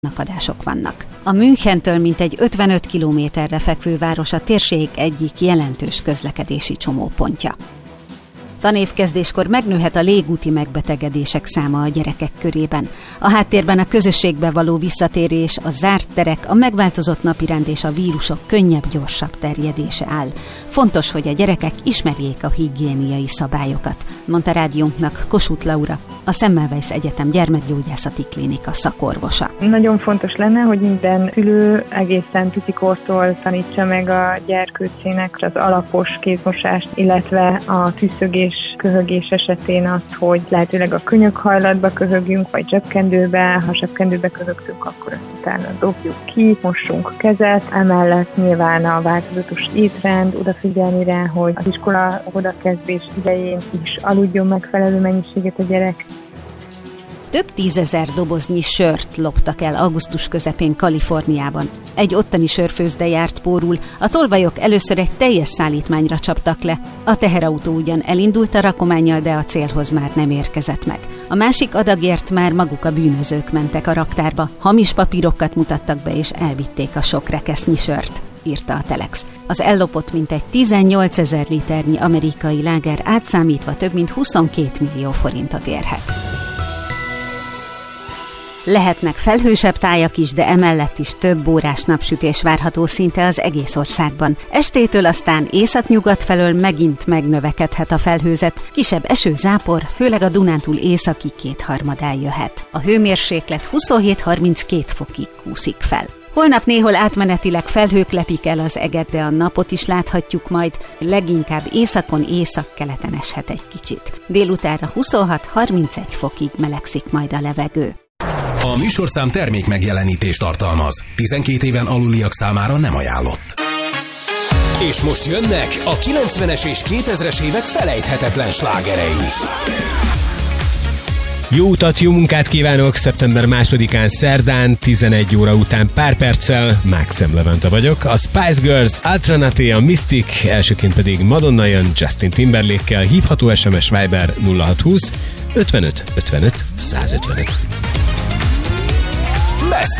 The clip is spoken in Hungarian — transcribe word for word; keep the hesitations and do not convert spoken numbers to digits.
akadások vannak. A Münchentől mintegy ötvenöt kilométerre fekvő város a térség egyik jelentős közlekedési csomópontja. Tanévkezdéskor megnőhet a légúti megbetegedések száma a gyerekek körében. A háttérben a közösségbe való visszatérés, a zárt terek, a megváltozott napirend és a vírusok könnyebb, gyorsabb terjedése áll. Fontos, hogy a gyerekek ismerjék a higiéniai szabályokat, mondta rádiónknak Kossuth Laura, a Semmelweis Egyetem gyermekgyógyászati klinika szakorvosa. Nagyon fontos lenne, hogy minden szülő egészen picikortól tanítsa meg a gyerkőcének az alapos kézmosást, illetve a tüsszögés, köhögés esetén azt, hogy lehetőleg a könyökhajlatba köhögjünk, vagy zsebkendőbe. Ha zsebkendőbe köhögtünk, akkor ezt utána dobjuk ki, mossunk kezet. Emellett nyilván a változatos étrend, odafigyelni rá, hogy az iskola odakezdés idején is aludjon megfelelő mennyiséget a gyerek. Több tízezer doboznyi sört loptak el augusztus közepén Kaliforniában. Egy ottani sörfőzde járt pórul, a tolvajok először egy teljes szállítmányra csaptak le. A teherautó ugyan elindult a rakománnyal, de a célhoz már nem érkezett meg. A másik adagért már maguk a bűnözők mentek a raktárba, hamis papírokat mutattak be és elvitték a sok rekesznyi sört, írta a Telex. Az ellopott mintegy tizennyolcezer liternyi amerikai láger átszámítva több mint huszonkét millió forintot érhet. Lehetnek felhősebb tájak is, de emellett is több órás napsütés várható szinte az egész országban. Estétől aztán északnyugat felől megint megnövekedhet a felhőzet, kisebb esőzápor, főleg a Dunántúl északi kétharmadán jöhet. A hőmérséklet huszonhét-harminckét fokig kúszik fel. Holnap néhol átmenetileg felhők lepik el az eget, de a napot is láthatjuk majd, leginkább északon, északkeleten eshet egy kicsit. Délutánra huszonhat-harmincegy fokig melegszik majd a levegő. A műsorszám termék megjelenítést tartalmaz. tizenkét éven aluliak számára nem ajánlott. És most jönnek a kilencvenes és kétezres évek felejthetetlen slágerei. Jó utat, jó munkát kívánok! szeptember másodikán szerdán, tizenegy óra után pár perccel, Máxem Levente vagyok. A Spice Girls, Alternate, a Mystic, elsőként pedig Madonna jön Justin Timberlake-kel, hívható es em es Viber nulla hatszázhúsz ötvenöt ötvenöt százötvenöt. Best